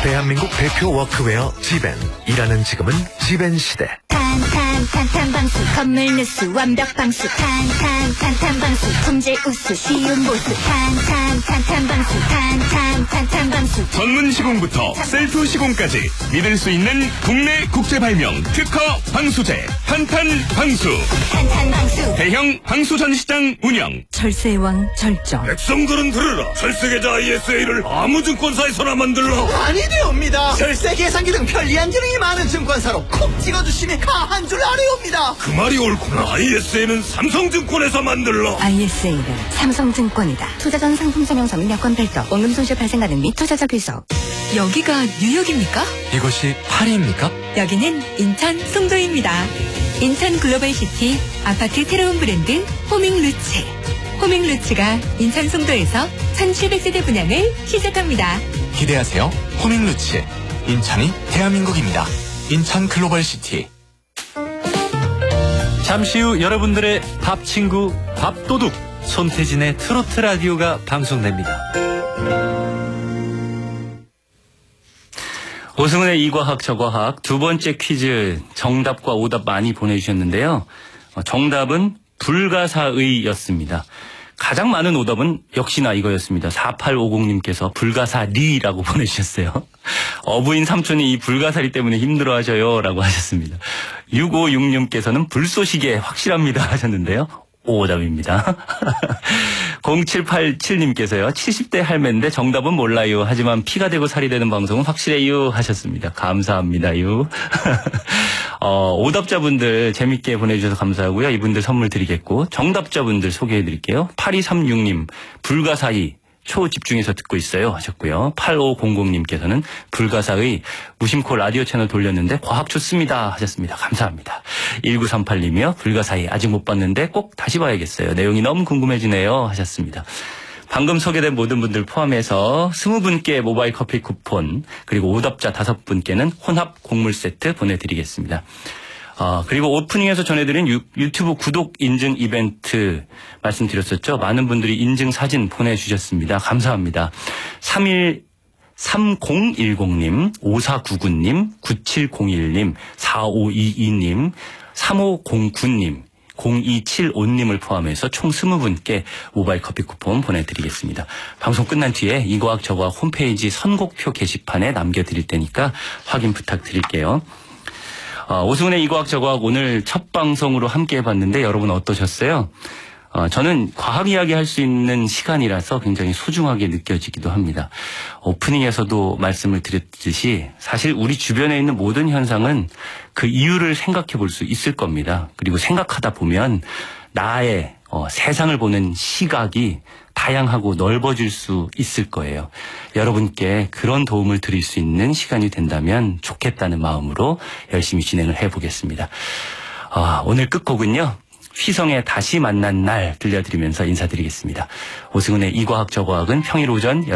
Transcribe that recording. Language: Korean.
대한민국 대표 워크웨어 지벤. 일하는 지금은 지벤 시대. 탄탄 방수 건물 누수 완벽 방수 탄탄 방수 품질 우수 쉬운 보수 탄탄 방수 탄탄 방수 전문 시공부터 셀프 시공까지 믿을 수 있는 국내 국제 발명 특허 방수제 탄탄 방수 대형 방수 전시장 운영. 철새의 왕 절정. 백성들은 들으라. 철새계좌 ISA를 아무 증권사에서나 만들라. 아니되옵니다. 철새 계산기 등 편리한 기능이 많은 증권사로 콕 찍어주시면 가한 줄 아래옵니다. 그 말이 옳구나. ISA는 삼성증권에서 만들라. ISA는 삼성증권이다. 투자 전 상품 설명서 및 여권 별도, 원금 손실 발생 가능 및 투자자 귀속. 여기가 뉴욕입니까? 이곳이 파리입니까? 여기는 인천 송도입니다. 인천 글로벌시티 아파트 새로운 브랜드 호밍루츠. 호밍루츠가 인천 송도에서 1700세대 분양을 시작합니다. 기대하세요. 호밍루츠. 인천이 대한민국입니다. 인천 글로벌시티. 잠시 후 여러분들의 밥 친구 밥도둑 손태진의 트로트 라디오가 방송됩니다. 오승훈의 이과학 저과학 두 번째 퀴즈 정답과 오답 많이 보내주셨는데요. 정답은 불가사의였습니다. 가장 많은 오답은 역시나 이거였습니다. 4850님께서 불가사리라고 보내주셨어요. 어부인 삼촌이 이 불가사리 때문에 힘들어하셔요 라고 하셨습니다. 6566님께서는 불쏘시개 확실합니다 하셨는데요. 오답입니다. 0787님께서요. 70대 할매인데 정답은 몰라요. 하지만 피가 되고 살이 되는 방송은 확실해요 하셨습니다. 감사합니다요. 오답자분들 재밌게 보내주셔서 감사하고요. 이분들 선물 드리겠고 정답자분들 소개해드릴게요. 8236님 불가사의 초집중해서 듣고 있어요 하셨고요. 8500님께서는 불가사의 무심코 라디오 채널 돌렸는데 과학 좋습니다 하셨습니다. 감사합니다. 1938님이요. 불가사의 아직 못 봤는데 꼭 다시 봐야겠어요. 내용이 너무 궁금해지네요 하셨습니다. 방금 소개된 모든 분들 포함해서 20분께 모바일 커피 쿠폰 그리고 오답자 5분께는 혼합 곡물 세트 보내드리겠습니다. 그리고 오프닝에서 전해드린 유튜브 구독 인증 이벤트 말씀드렸었죠. 많은 분들이 인증 사진 보내주셨습니다. 감사합니다. 3010님, 5499님, 9701님, 4522님, 3509님, 0275님을 포함해서 총 20분께 모바일 커피 쿠폰 보내드리겠습니다. 방송 끝난 뒤에 이과학 저과학 홈페이지 선곡표 게시판에 남겨드릴 테니까 확인 부탁드릴게요. 오승훈의 이과학 저과학 오늘 첫 방송으로 함께 해봤는데 여러분 어떠셨어요? 저는 과학 이야기 할 수 있는 시간이라서 굉장히 소중하게 느껴지기도 합니다. 오프닝에서도 말씀을 드렸듯이 사실 우리 주변에 있는 모든 현상은 그 이유를 생각해 볼 수 있을 겁니다. 그리고 생각하다 보면 나의 세상을 보는 시각이 다양하고 넓어질 수 있을 거예요. 여러분께 그런 도움을 드릴 수 있는 시간이 된다면 좋겠다는 마음으로 열심히 진행을 해보겠습니다. 오늘 끝곡은요. 휘성의 다시 만난 날 들려드리면서 인사드리겠습니다. 오승훈의 이과학 저과학은 평일 오전